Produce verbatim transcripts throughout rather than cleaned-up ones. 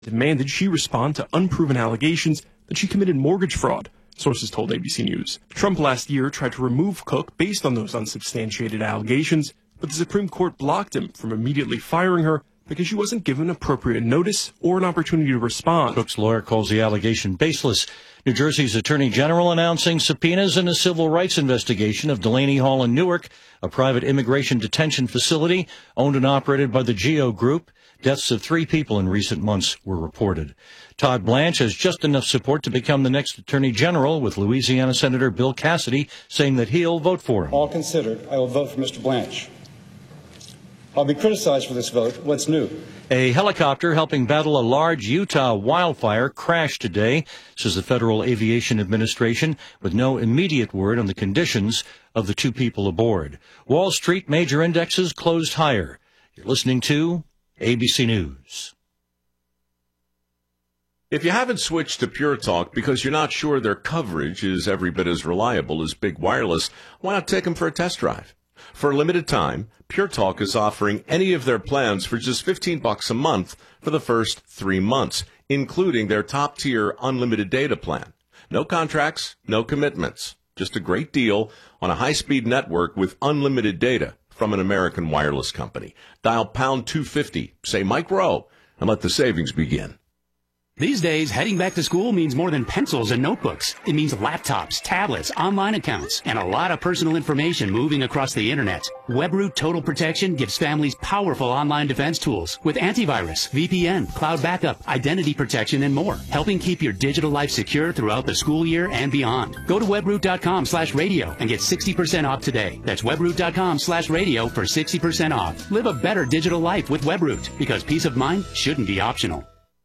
demanded she respond to unproven allegations that she committed mortgage fraud, sources told A B C News. Trump last year tried to remove Cook based on those unsubstantiated allegations, but the Supreme Court blocked him from immediately firing her because she wasn't given appropriate notice or an opportunity to respond. Cook's lawyer calls the allegation baseless. New Jersey's Attorney General announcing subpoenas in a civil rights investigation of Delaney Hall in Newark, a private immigration detention facility owned and operated by the Geo Group. Deaths of three people in recent months were reported. Todd Blanche has just enough support to become the next Attorney General, with Louisiana Senator Bill Cassidy saying that he'll vote for him. All considered, I will vote for Mister Blanche. I'll be criticized for this vote. What's new? A helicopter helping battle a large Utah wildfire crashed today, says the Federal Aviation Administration, with no immediate word on the conditions of the two people aboard. Wall Street major indexes closed higher. You're listening to A B C News. If you haven't switched to Pure Talk because you're not sure their coverage is every bit as reliable as Big Wireless, why not take them for a test drive? For a limited time, Pure Talk is offering any of their plans for just fifteen bucks a month for the first three months, including their top-tier unlimited data plan. No contracts, no commitments. Just a great deal on a high-speed network with unlimited data from an American wireless company. Dial pound two fifty, say Mike Rowe, and let the savings begin. These days, heading back to school means more than pencils and notebooks. It means laptops, tablets, online accounts, and a lot of personal information moving across the internet. WebRoot Total Protection gives families powerful online defense tools with antivirus, V P N, cloud backup, identity protection, and more, helping keep your digital life secure throughout the school year and beyond. Go to webroot.com slash radio and get sixty percent off today. That's webroot.com slash radio for sixty percent off. Live a better digital life with WebRoot, because peace of mind shouldn't be optional.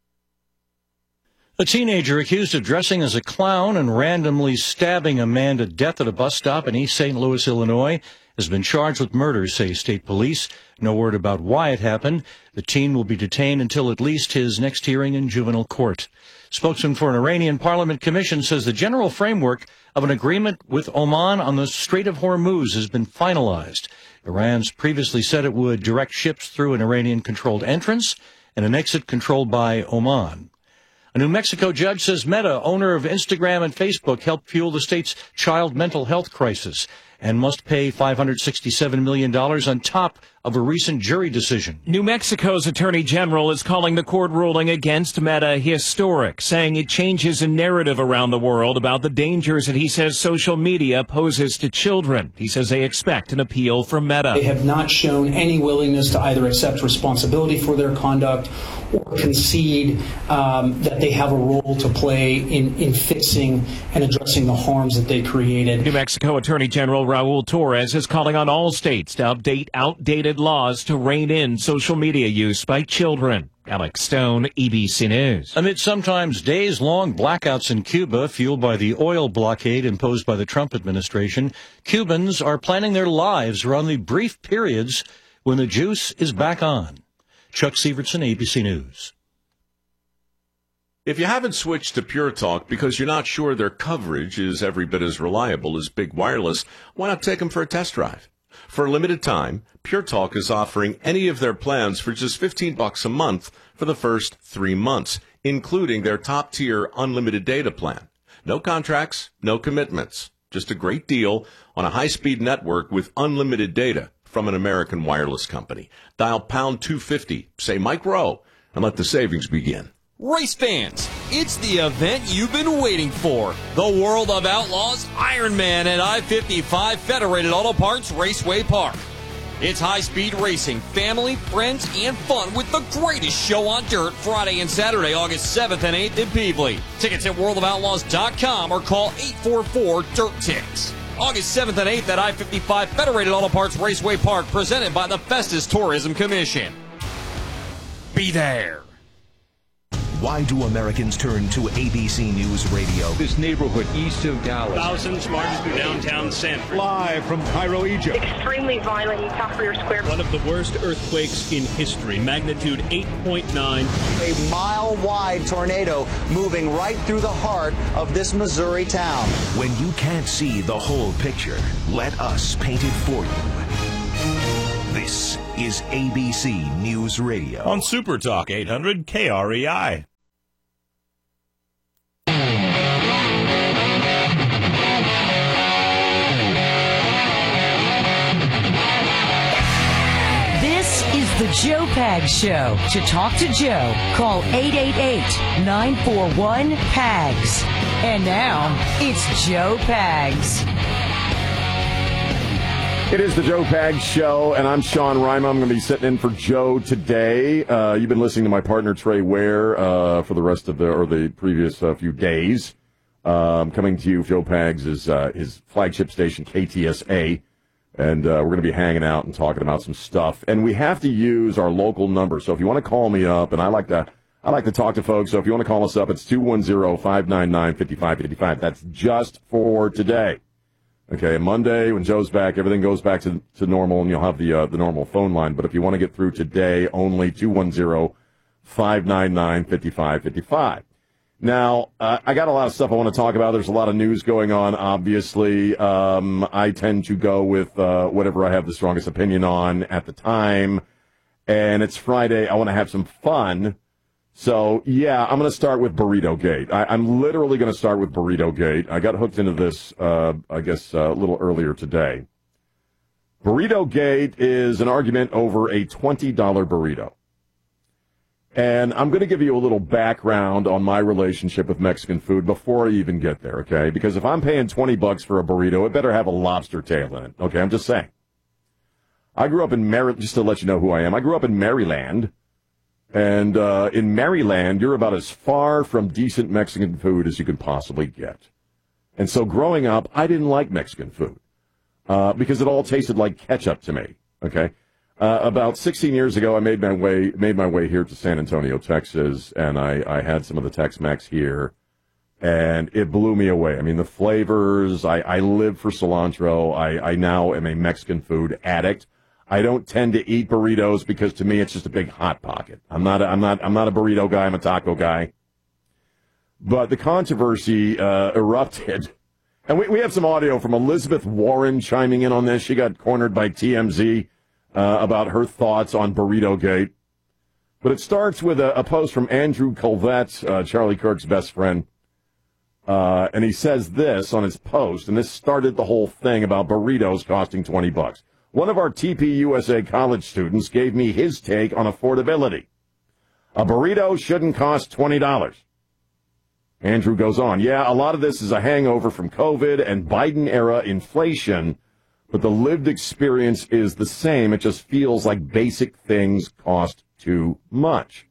A teenager accused of dressing as a clown and randomly stabbing a man to death at a bus stop in East Saint Louis, Illinois, has been charged with murder, say state police. No word about why it happened. The teen will be detained until at least his next hearing in juvenile court. Spokesman for an Iranian Parliament Commission says the general framework of an agreement with Oman on the Strait of Hormuz has been finalized. Iran's previously said it would direct ships through an Iranian-controlled entrance and an exit controlled by Oman. A New Mexico judge says Meta, owner of Instagram and Facebook, helped fuel the state's child mental health crisis and must pay five hundred sixty-seven million dollars on top of a recent jury decision. New Mexico's Attorney General is calling the court ruling against Meta historic, saying it changes a narrative around the world about the dangers that he says social media poses to children. He says they expect an appeal from Meta. They have not shown any willingness to either accept responsibility for their conduct or concede um, that they have a role to play in, in fixing and addressing the harms that they created. New Mexico Attorney General Raul Torres is calling on all states to update outdated laws to rein in social media use by children. Alex Stone, A B C News. Amid sometimes days-long blackouts in Cuba fueled by the oil blockade imposed by the Trump administration, Cubans are planning their lives around the brief periods when the juice is back on. Chuck Severson, A B C News. If you haven't switched to Pure Talk because you're not sure their coverage is every bit as reliable as Big Wireless, why not take them for a test drive? For a limited time, Pure Talk is offering any of their plans for just fifteen bucks a month for the first three months, including their top-tier unlimited data plan. No contracts, no commitments. Just a great deal on a high-speed network with unlimited data from an American wireless company. Dial pound two fifty, say Mike Rowe, and let the savings begin. Race fans, it's the event you've been waiting for. The World of Outlaws Ironman at I fifty-five Federated Auto Parts Raceway Park. It's high-speed racing, family, friends, and fun with the greatest show on dirt Friday and Saturday, August seventh and eighth in Peevely. Tickets at world of outlaws dot com or call eight four four dirt tix. August seventh and eighth at I fifty-five Federated Auto Parts Raceway Park, presented by the Festus Tourism Commission. Be there. Why do Americans turn to A B C News Radio? This neighborhood east of Dallas. Thousands marching through downtown Sanford. Live from Cairo, Egypt. Extremely violent in Tahrir Square. One of the worst earthquakes in history, magnitude eight point nine. A mile-wide tornado moving right through the heart of this Missouri town. When you can't see the whole picture, let us paint it for you. This is A B C News Radio. On Super Talk eight hundred K R E I. This is the Joe Pags Show. To talk to Joe, call eight eight eight, nine four one, P A G S. And now, it's Joe Pags. It is the Joe Pags Show, and I'm Sean Rima. I'm going to be sitting in for Joe today. Uh, you've been listening to my partner, Trey Ware, uh, for the rest of the, or the previous uh, few days. Um, coming to you, Joe Pags is uh, his flagship station, K T S A. And uh, we're going to be hanging out and talking about some stuff. And we have to use our local number. So if you want to call me up, and I like to I like to talk to folks, so if you want to call us up, it's two one zero, five nine nine, five five five five. That's just for today. Okay, Monday, when Joe's back, everything goes back to, to normal, and you'll have the uh, the normal phone line. But if you want to get through today, only two one zero, five nine nine, five five five five. Now, uh, I got a lot of stuff I want to talk about. There's a lot of news going on, obviously. Um, I tend to go with uh, whatever I have the strongest opinion on at the time. And it's Friday. I want to have some fun. So, yeah, I'm going to start with Burrito Gate. I, I'm literally going to start with Burrito Gate. I got hooked into this, uh, I guess, uh, a little earlier today. Burrito Gate is an argument over a twenty dollar burrito. And I'm going to give you a little background on my relationship with Mexican food before I even get there, okay? Because if I'm paying twenty bucks for a burrito, it better have a lobster tail in it, okay? I'm just saying. I grew up in Maryland, just to let you know who I am. I grew up in Maryland. And uh, in Maryland, you're about as far from decent Mexican food as you could possibly get. And so growing up, I didn't like Mexican food uh, because it all tasted like ketchup to me, okay? Uh, about sixteen years ago, I made my way made my way here to San Antonio, Texas, and I, I had some of the Tex-Mex here, and it blew me away. I mean, the flavors, I, I live for cilantro. I, I now am a Mexican food addict. I don't tend to eat burritos because to me it's just a big hot pocket. I'm not a, I'm not I'm not a burrito guy. I'm a taco guy. But the controversy uh, erupted, and we we have some audio from Elizabeth Warren chiming in on this. She got cornered by T M Z uh, about her thoughts on Burrito Gate. But it starts with a, a post from Andrew Colvette, uh, Charlie Kirk's best friend, uh, and he says this on his post, and this started the whole thing about burritos costing twenty bucks. One of our T P U S A college students gave me his take on affordability. A burrito shouldn't cost twenty dollars. Andrew goes on, yeah, a lot of this is a hangover from COVID and Biden-era inflation, but the lived experience is the same. It just feels like basic things cost too much.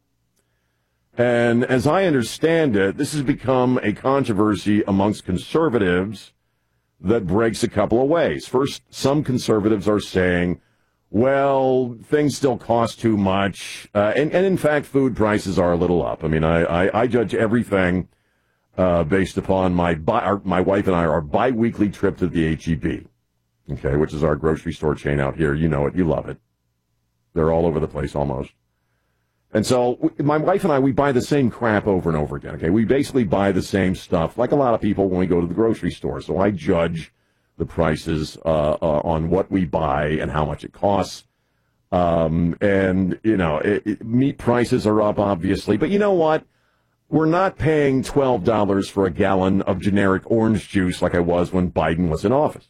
And as I understand it, this has become a controversy amongst conservatives that breaks a couple of ways. First, some conservatives are saying, well, things still cost too much. Uh, and, and, in fact, food prices are a little up. I mean, I, I, I judge everything uh, based upon my bi- our, my wife and I, our biweekly trip to the H E B, okay, which is our grocery store chain out here. You know it. You love it. They're all over the place almost. And so my wife and I, we buy the same crap over and over again, okay? We basically buy the same stuff, like a lot of people when we go to the grocery store. So I judge the prices uh, uh, on what we buy and how much it costs. Um, and, you know, it, it, meat prices are up, obviously. But you know what? We're not paying twelve dollars for a gallon of generic orange juice like I was when Biden was in office.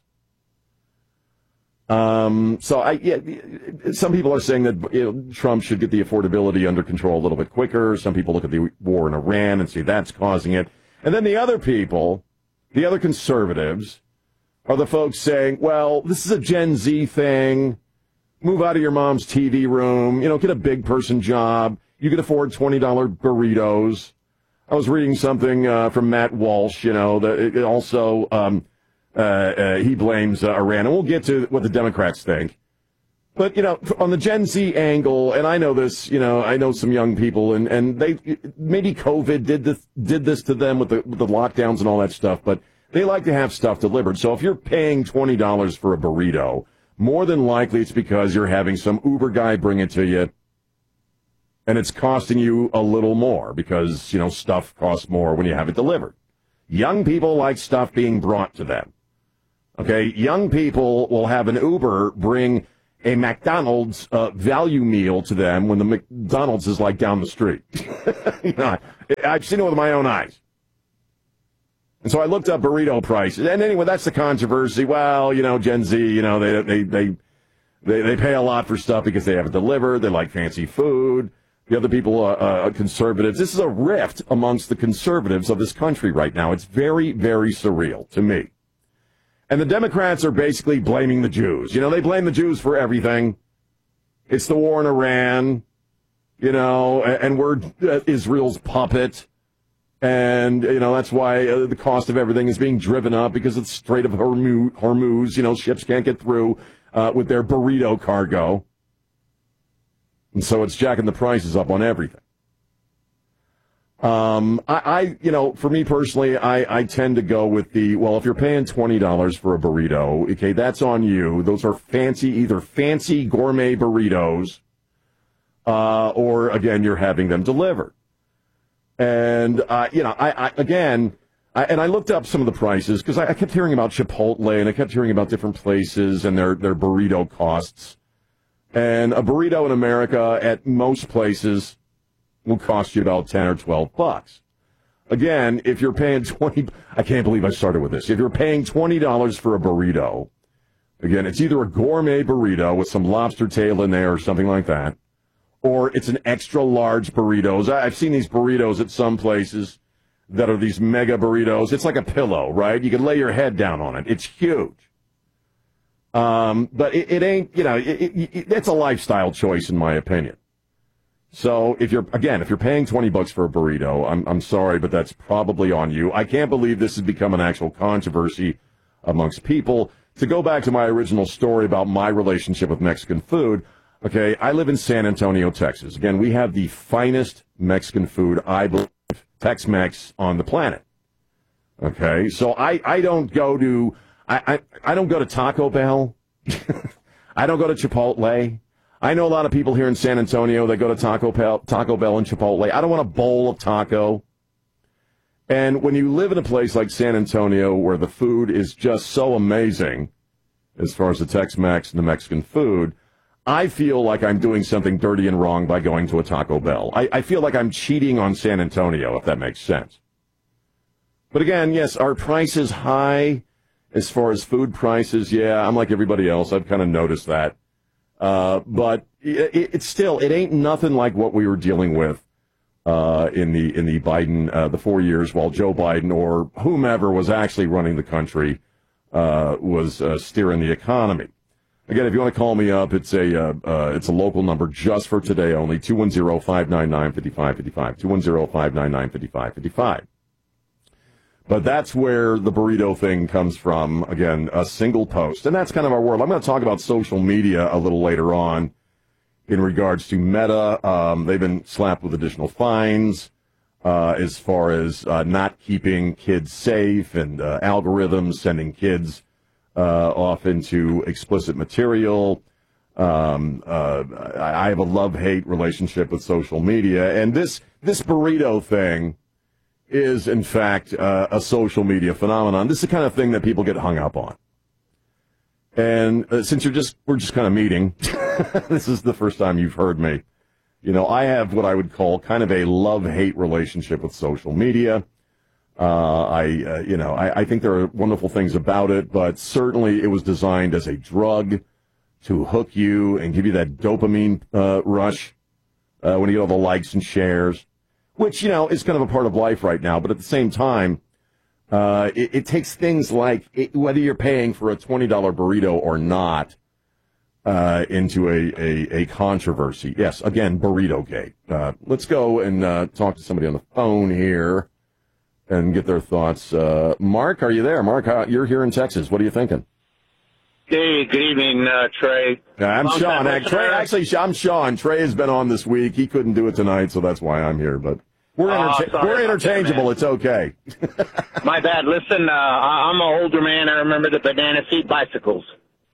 Um, so I, yeah, some people are saying that you know, Trump should get the affordability under control a little bit quicker. Some people look at the war in Iran and see that's causing it. And then the other people, the other conservatives, are the folks saying, well, this is a Gen Z thing. Move out of your mom's T V room. You know, get a big person job. You can afford twenty dollar burritos. I was reading something uh, from Matt Walsh, you know, that it also um, uh, uh, he blames uh, Iran. And we'll get to what the Democrats think. But, you know, on the Gen Z angle, and I know this, you know, I know some young people, and, and they maybe COVID did this, did this to them with the, with the lockdowns and all that stuff, but they like to have stuff delivered. So if you're paying twenty dollars for a burrito, more than likely it's because you're having some Uber guy bring it to you, and it's costing you a little more because, you know, stuff costs more when you have it delivered. Young people like stuff being brought to them. Okay, young people will have an Uber bring a McDonald's uh, value meal to them when the McDonald's is like down the street. You know, I've seen it with my own eyes. And so I looked up burrito prices. And anyway, that's the controversy. Well, you know, Gen Z, you know, they they they they, they pay a lot for stuff because they have it delivered. They like fancy food. The other people are uh, conservatives. This is a rift amongst the conservatives of this country right now. It's very, very surreal to me. And the Democrats are basically blaming the Jews. You know, they blame the Jews for everything. It's the war in Iran, you know, and, and we're uh, Israel's puppet. And, you know, that's why uh, the cost of everything is being driven up because it's Strait of Hormuz, Hormuz. You know, ships can't get through uh, with their burrito cargo. And so it's jacking the prices up on everything. Um, I, I, you know, for me personally, I, I tend to go with the, well, if you're paying twenty dollars for a burrito, okay, that's on you. Those are fancy, either fancy gourmet burritos, uh, or again, you're having them delivered. And, uh, you know, I, I again, I, and I looked up some of the prices because I, I kept hearing about Chipotle and I kept hearing about different places and their, their burrito costs. And a burrito in America at most places will cost you about ten or twelve bucks. Again, if you're paying twenty, I can't believe I started with this. If you're paying twenty dollars for a burrito, again, it's either a gourmet burrito with some lobster tail in there or something like that, or it's an extra large burritos. I've seen these burritos at some places that are these mega burritos. It's like a pillow, right? You can lay your head down on it. It's huge. Um, but it, it ain't, you know, it, it, it, it's a lifestyle choice in my opinion. So if you're, again, if you're paying twenty bucks for a burrito, I'm, I'm sorry, but that's probably on you. I can't believe this has become an actual controversy amongst people. To go back to my original story about my relationship with Mexican food, okay, I live in San Antonio, Texas. Again, we have the finest Mexican food, I believe, Tex-Mex on the planet. Okay, so I, I don't go to, I, I, I don't go to Taco Bell. I don't go to Chipotle. I know a lot of people here in San Antonio that go to Taco Bell, Taco Bell and Chipotle. I don't want a bowl of taco. And when you live in a place like San Antonio where the food is just so amazing, as far as the Tex-Mex and the Mexican food, I feel like I'm doing something dirty and wrong by going to a Taco Bell. I, I feel like I'm cheating on San Antonio, if that makes sense. But again, yes, are prices high as far as food prices? Yeah, I'm like everybody else. I've kind of noticed that. Uh, but it, it's still, it ain't nothing like what we were dealing with uh, in the in the Biden, uh, the four years while Joe Biden or whomever was actually running the country uh, was uh, steering the economy. Again, if you want to call me up, it's a uh, uh, it's a local number just for today only, two one zero, five nine nine, five five five five, two one zero, five nine nine, five five five five. But that's where the burrito thing comes from. Again, a single post. And that's kind of our world. I'm going to talk about social media a little later on in regards to Meta. Um, they've been slapped with additional fines uh, as far as uh, not keeping kids safe and uh, algorithms sending kids uh, off into explicit material. Um, uh, I have a love-hate relationship with social media. And this, this burrito thing is, in fact, uh, a social media phenomenon. This is the kind of thing that people get hung up on. And uh, since you're just, we're just kind of meeting, this is the first time you've heard me. You know, I have what I would call kind of a love-hate relationship with social media. Uh, I, uh, you know, I, I think there are wonderful things about it, but certainly it was designed as a drug to hook you and give you that dopamine uh, rush uh, when you get all the likes and shares. Which, you know, is kind of a part of life right now. But at the same time, uh, it, it takes things like it, whether you're paying for a twenty dollars burrito or not uh, into a, a, a controversy. Yes, again, Burrito Gate. Uh, let's go and uh, talk to somebody on the phone here and get their thoughts. Uh, Mark, are you there? Mark, how, you're here in Texas. What are you thinking? Hey, good evening, uh, Trey. Uh, I'm Long Sean. time Trey, actually, I'm Sean. Trey has been on this week. He couldn't do it tonight, so that's why I'm here. But we're, Oh, intercha- sorry we're about interchangeable. that, It's okay. My bad. Listen, uh, I- I'm an older man. I remember the banana seat bicycles.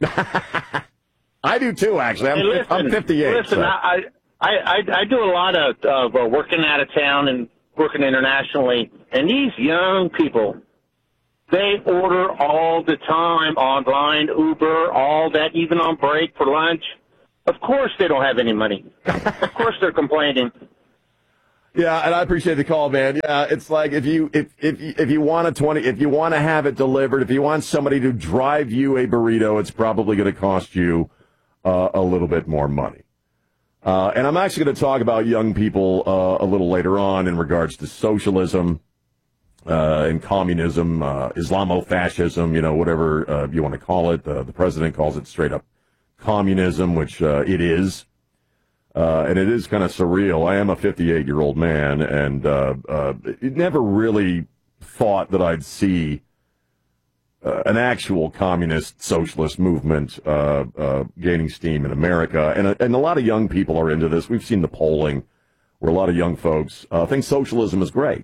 I do too, actually. I'm, Hey, listen, I'm fifty-eight. Listen, so. I, I, I, I do a lot of, of uh, working out of town and working internationally, and these young people, they order all the time online, Uber, all that, even on break for lunch. Of course they don't have any money. Of course they're complaining. Yeah, and I appreciate the call, man. Yeah, it's like if you if if if you want a twenty, if you want to have it delivered, if you want somebody to drive you a burrito, it's probably going to cost you uh, a little bit more money. Uh, and I'm actually going to talk about young people uh, a little later on in regards to socialism uh, and communism, uh, Islamofascism, you know, whatever uh, you want to call it. Uh, the president calls it straight up communism, which uh, it is. Uh, and it is kind of surreal. I am a fifty-eight-year-old man, and uh, uh, it never really thought that I'd see uh, an actual communist socialist movement uh, uh, gaining steam in America. And, and a lot of young people are into this. We've seen the polling where a lot of young folks uh, think socialism is great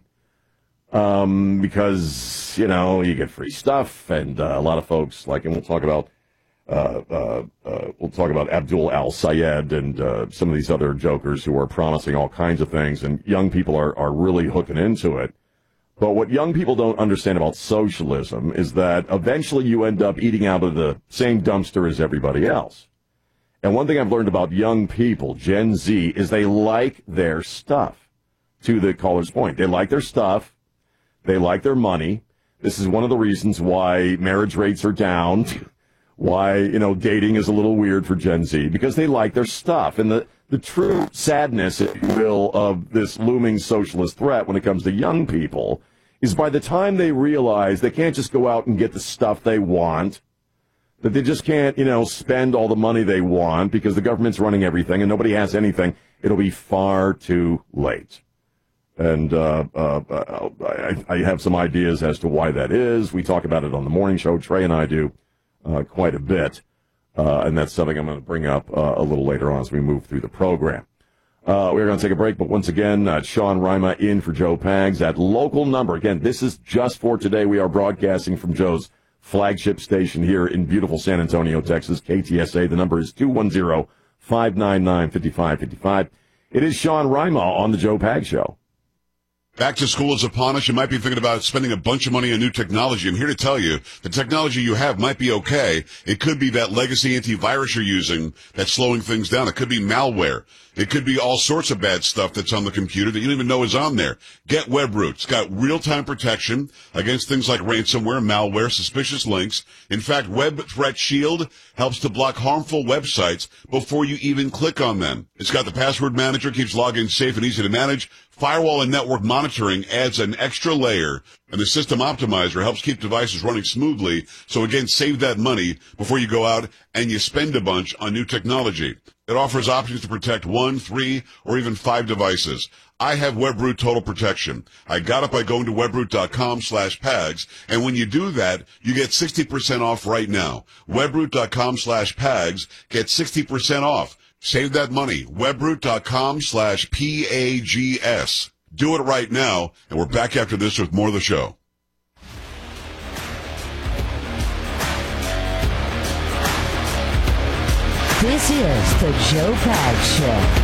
um, because, you know, you get free stuff, and uh, a lot of folks, like, and we'll talk about Uh, uh, uh, we'll talk about Abdul al-Sayed and uh, some of these other jokers who are promising all kinds of things, and young people are, are really hooking into it. But what young people don't understand about socialism is that eventually you end up eating out of the same dumpster as everybody else. And one thing I've learned about young people, Gen Z, is they like their stuff. To the caller's point, they like their stuff. They like their money. This is one of the reasons why marriage rates are down. Why, you know, dating is a little weird for Gen Z, because they like their stuff. And the, the true sadness, if you will, of this looming socialist threat when it comes to young people is by the time they realize they can't just go out and get the stuff they want, that they just can't, you know, spend all the money they want because the government's running everything and nobody has anything, it'll be far too late. And uh, uh, I, I have some ideas as to why that is. We talk about it on the morning show. Trey and I do. Uh, quite a bit, uh, and that's something I'm going to bring up uh, a little later on as we move through the program. Uh, we're going to take a break, but once again, uh, Sean Rima in for Joe Pags. That local number, again, this is just for today. We are broadcasting from Joe's flagship station here in beautiful San Antonio, Texas, K T S A. The number is two one zero, five nine nine, five five five five. It is Sean Rima on the Joe Pags Show. Back to school is upon us. You might be thinking about spending a bunch of money on new technology. I'm here to tell you the technology you have might be okay. It could be that legacy antivirus you're using that's slowing things down. It could be malware. It could be all sorts of bad stuff that's on the computer that you don't even know is on there. Get Webroot. It's got real-time protection against things like ransomware, malware, suspicious links. In fact, Web Threat Shield helps to block harmful websites before you even click on them. It's got the password manager, keeps login safe and easy to manage. Firewall and network monitoring adds an extra layer, and the system optimizer helps keep devices running smoothly. So again, save that money before you go out and you spend a bunch on new technology. It offers options to protect one, three, or even five devices. I have Webroot Total Protection. I got it by going to webroot.com slash pags, and when you do that, you get sixty percent off right now. Webroot.com slash pags, get sixty percent off. Save that money. Webroot.com slash P-A-G-S. Do it right now, and we're back after this with more of the show. This is the Joe Pags Show.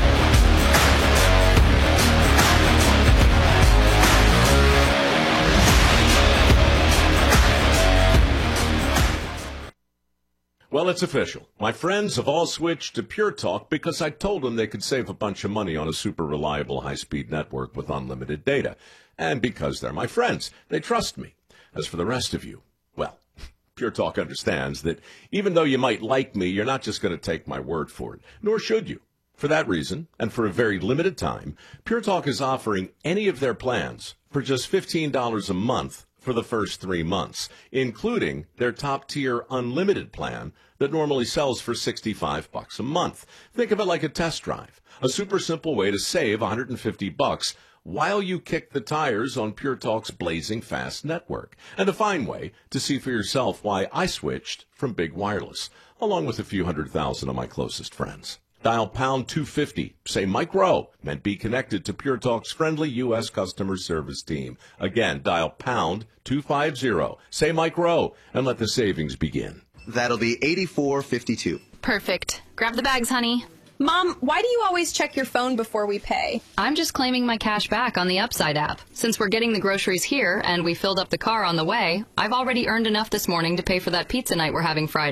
Well, it's official. My friends have all switched to Pure Talk because I told them they could save a bunch of money on a super reliable high-speed network with unlimited data. And because they're my friends, they trust me. As for the rest of you, well, Pure Talk understands that even though you might like me, you're not just going to take my word for it, nor should you. For that reason, and for a very limited time, Pure Talk is offering any of their plans for just fifteen dollars a month for the first three months, including their top-tier unlimited plan that normally sells for sixty-five bucks a month. Think of it like a test drive, a super simple way to save one hundred fifty bucks while you kick the tires on Pure Talk's blazing fast network, and a fine way to see for yourself why I switched from Big Wireless, along with a few hundred thousand of my closest friends. Dial pound two fifty, say Mike Rowe, and be connected to Pure Talk's friendly U S customer service team. Again, dial pound two fifty, say Mike Rowe, and let the savings begin. That'll be eighty-four fifty-two. Perfect. Grab the bags, honey. Mom, why do you always check your phone before we pay? I'm just claiming my cash back on the Upside app. Since we're getting the groceries here and we filled up the car on the way, I've already earned enough this morning to pay for that pizza night we're having Friday.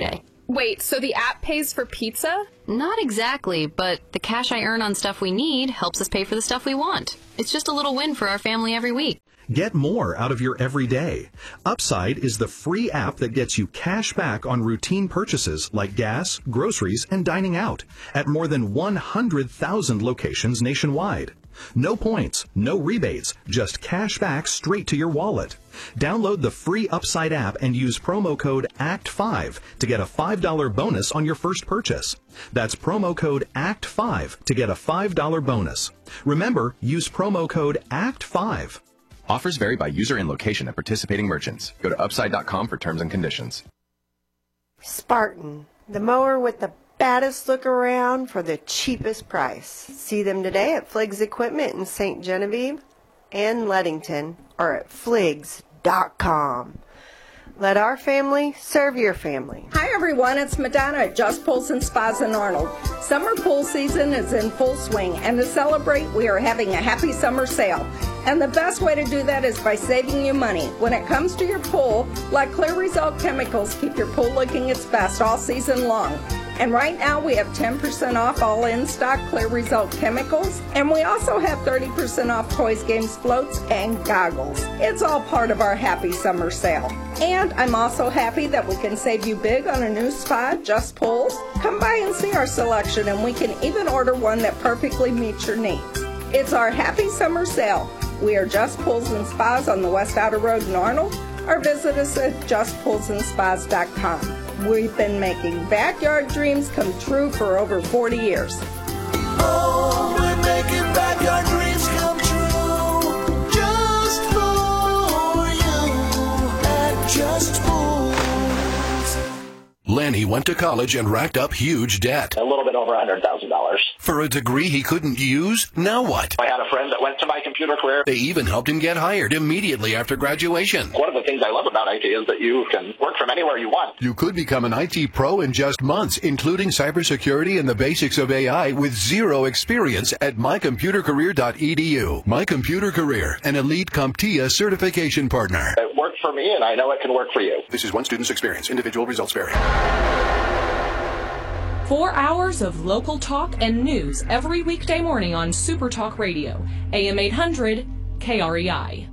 Wait, so the app pays for pizza? Not exactly, but the cash I earn on stuff we need helps us pay for the stuff we want. It's just a little win for our family every week. Get more out of your everyday. Upside is the free app that gets you cash back on routine purchases like gas, groceries, and dining out at more than one hundred thousand locations nationwide. No points, no rebates, just cash back straight to your wallet. Download the free Upside app and use promo code A C T five to get a five dollars bonus on your first purchase. That's promo code A C T five to get a five dollars bonus. Remember, use promo code A C T five. Offers vary by user and location at participating merchants. Go to upside dot com for terms and conditions. Spartan, the mower with the baddest look around for the cheapest price. See them today at Fliggs Equipment in Saint Genevieve and Leadington, or at fliggs dot com. Let our family serve your family. Hi everyone, it's Madonna at Just Pools and Spas in Arnold. Summer pool season is in full swing, and to celebrate, we are having a happy summer sale. And the best way to do that is by saving you money. When it comes to your pool, let Clear Result Chemicals keep your pool looking its best all season long. And right now we have ten percent off all in-stock Clear Result chemicals. And we also have thirty percent off toys, games, floats, and goggles. It's all part of our happy summer sale. And I'm also happy that we can save you big on a new spa, Just Pools. Come by and see our selection, and we can even order one that perfectly meets your needs. It's our happy summer sale. We are Just Pools and Spas on the West Outer Road in Arnold, or visit us at just pools and spas dot com. We've been making backyard dreams come true for over forty years. Oh, we're making backyard dreams come true. Just for you at Just Pools. Lenny went to college and racked up huge debt. A little bit over one hundred thousand dollars. For a degree he couldn't use? Now what? I had a friend that went to My Computer Career. They even helped him get hired immediately after graduation. One of the things I love about I T is that you can work from anywhere you want. You could become an I T pro in just months, including cybersecurity and the basics of A I with zero experience at my computer career dot e d u. My Computer Career, an elite CompTIA certification partner. It worked for me, and I know it can work for you. This is one student's experience. Individual results vary. Four hours of local talk and news every weekday morning on Super Talk Radio, A M eight hundred K R E I.